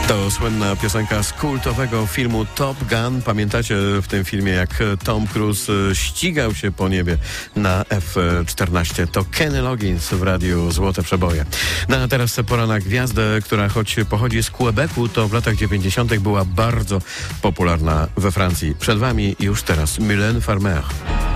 To słynna piosenka z kultowego filmu Top Gun. Pamiętacie w tym filmie, jak Tom Cruise ścigał się po niebie na F-14? To Kenny Loggins w radiu Złote Przeboje. No a teraz pora na gwiazdę, która choć pochodzi z Quebecu, to w latach 90. była bardzo popularna we Francji. Przed wami już teraz Mylène Farmer.